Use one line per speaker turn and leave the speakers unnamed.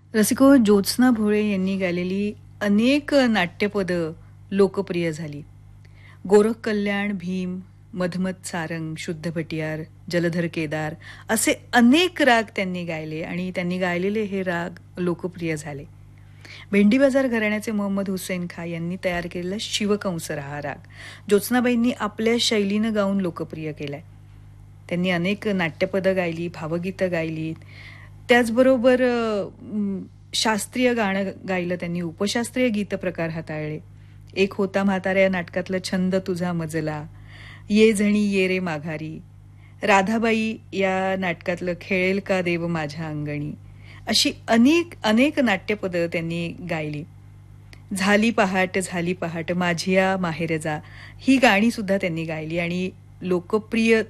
रसिको, ज्योत्स्ना भोळे यांनी गायलेली अनेक नाट्यपदं लोकप्रिय झाली. गोरख कल्याण, भीम, मधमत सारंग, शुद्ध भटियार, जलधर केदार असे अनेक राग त्यांनी गायले आणि त्यांनी गायलेले हे राग लोकप्रिय झाले. भेंडी बाजार घराण्याचे मोहम्मद हुसेन खा यांनी तयार केलेला शिवकंसर हा राग ज्योत्स्नाबाईंनी आपल्या शैलीनं गाऊन लोकप्रिय केलाय. त्यांनी अनेक नाट्यपदं गायली, भावगीतं गायली. त्याचबरोबर शास्त्रीय गाणं गायलं त्यांनी, उपशास्त्रीय गीतप्रकार हाताळले. एक होता म्हाताऱ्या या नाटकातलं छंद तुझा मजला, ये झणी ये रे माघारी, राधाबाई या नाटकातलं खेळेल का देव माझ्या अंगणी, अशी अनेक अनेक नाट्यपदं त्यांनी गायली. झाली पहाट माझिया माहेर जा ही गाणी सुद्धा त्यांनी गायली आणि लोकप्रिय